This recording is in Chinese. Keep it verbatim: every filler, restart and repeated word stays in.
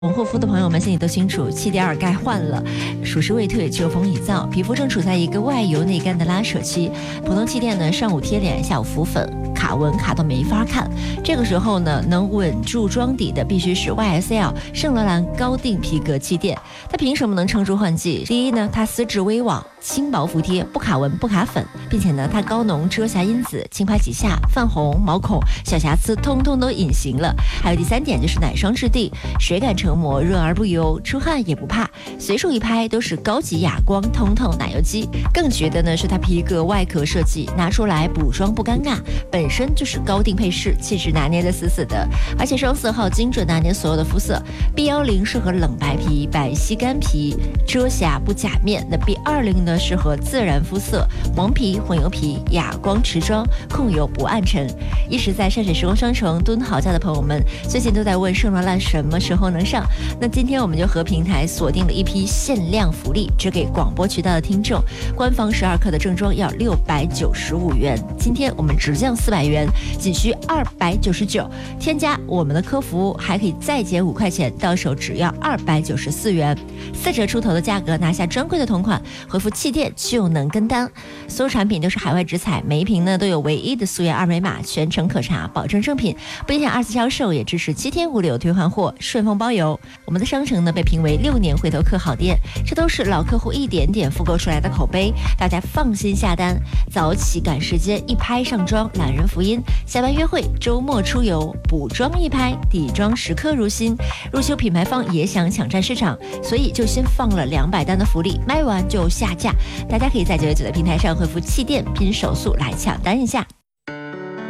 护肤的朋友们心里都清楚，气垫儿该换了。暑湿未退，秋风已燥，皮肤正处在一个外油内干的拉扯期。普通气垫呢，上午贴脸，下午浮粉，卡纹卡到没法看。这个时候呢，能稳住妆底的必须是 Y S L 圣罗兰高定皮革气垫。它凭什么能撑住换季？第一呢，它丝质微网，轻薄服帖，不卡纹不卡粉，并且呢，它高浓遮瑕因子，轻拍几下，泛红、毛孔、小瑕疵通通都隐形了。还有第三点就是奶霜质地，水感成膜，润而不油，出汗也不怕，随手一拍都是高级哑光通透奶油肌。更绝的呢是它皮革外壳设计，拿出来补妆不尴尬，本身就是高定配饰，气质拿捏的死死的，而且双色号精准拿捏所有的肤色。B 一零适合冷白皮、白皙干皮，遮瑕不假面；那 B 二十呢适合自然肤色，黄皮、混油皮，哑光持妆，控油不暗沉。一时在山水时光商城蹲好价的朋友们，最近都在问圣罗兰什么时候能上。那今天我们就和平台锁定了一批限量福利，只给广播渠道的听众。官方十二克的正装要六百九十五元，今天我们直降四百元，仅需二百九十九。添加我们的客服还可以再减五块钱，到手只要二百九十四元，四折出头的价格拿下专柜的同款，回复气垫就能跟单。所有产品都是海外直采，每一瓶呢都有唯一的溯源二维码，全程可查，保证正品，不影响二次销售，也支持七天无理由退换货，顺丰包邮。我们的商城呢被评为六年回头客好店，这都是老客户一点点复购出来的口碑，大家放心下单，早起赶时间，一拍上妆，懒人福音，下班约会，周末出游，补妆一拍，底妆时刻如新。入秋品牌方也想抢占市场，所以就先放了两百单的福利，卖完就下架，大家可以在九九九的平台上回复气垫拼手速来抢单一下。